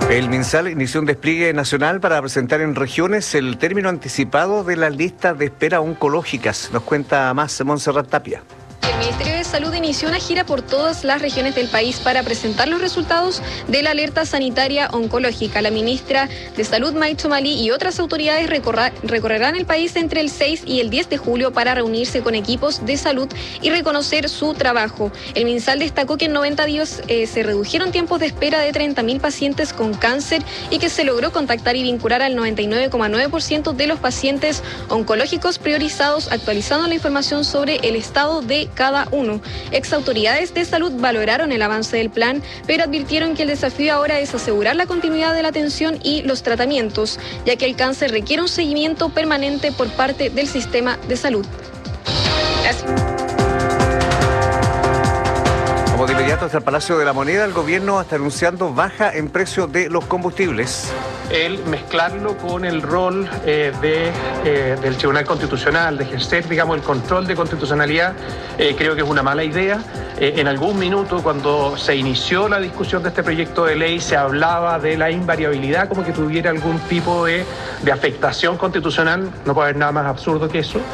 El MinSal inició un despliegue nacional para presentar en regiones el término anticipado de las listas de espera oncológicas. Nos cuenta más Montserrat Tapia. El Ministerio de Salud inició una gira por todas las regiones del país para presentar los resultados de la alerta sanitaria oncológica. La ministra de Salud, May Chomali, y otras autoridades recorrerán el país entre el 6 y el 10 de julio para reunirse con equipos de salud y reconocer su trabajo. El MinSal destacó que en 90 días se redujeron tiempos de espera de 30.000 pacientes con cáncer y que se logró contactar y vincular al 99,9% de los pacientes oncológicos priorizados, actualizando la información sobre el estado de cada uno. Exautoridades de salud valoraron el avance del plan, pero advirtieron que el desafío ahora es asegurar la continuidad de la atención y los tratamientos, ya que el cáncer requiere un seguimiento permanente por parte del sistema de salud. Gracias. Vamos de inmediato hasta el Palacio de la Moneda. El gobierno está anunciando baja en precio de los combustibles. El mezclarlo con el rol del Tribunal Constitucional, de ejercer, digamos, el control de constitucionalidad, creo que es una mala idea. En algún minuto, cuando se inició la discusión de este proyecto de ley, se hablaba de la invariabilidad, como que tuviera algún tipo de afectación constitucional. No puede haber nada más absurdo que eso.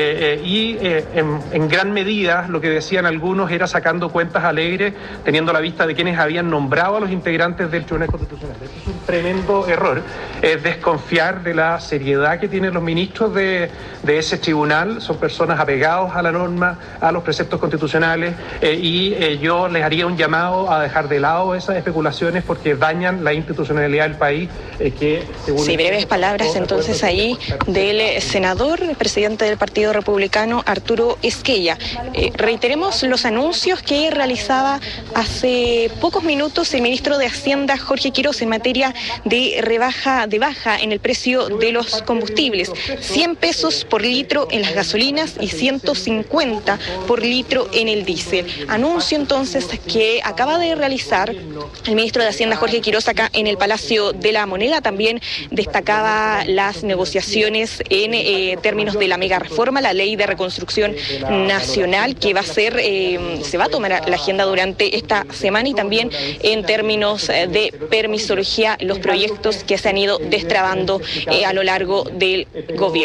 En gran medida, lo que decían algunos era sacando cuentas alegres, teniendo la vista de quienes habían nombrado a los integrantes del Tribunal Constitucional. Eso es un tremendo error. Es desconfiar de la seriedad que tienen los ministros de ese tribunal. Son personas apegados a la norma, a los preceptos constitucionales, y yo les haría un llamado a dejar de lado esas especulaciones porque dañan la institucionalidad del país. Sí, breves palabras entonces ahí del senador, presidente del Partido Republicano, Arturo Esquella. Reiteremos los anuncios que realizaba hace pocos minutos el ministro de Hacienda, Jorge Quiroz, en materia de baja en el precio de los combustibles. 100 pesos por litro en las gasolinas y 150 por litro en el diésel. Anuncio entonces que acaba de realizar el ministro de Hacienda, Jorge Quiroz, acá en el Palacio de la Moneda. También destacaba las negociaciones en términos de la mega reforma, la ley de reconstrucción nacional, que va a ser, se va a tomar la agenda durante esta semana, y también en términos de permisología, los proyectos que se han ido destrabando a lo largo del gobierno.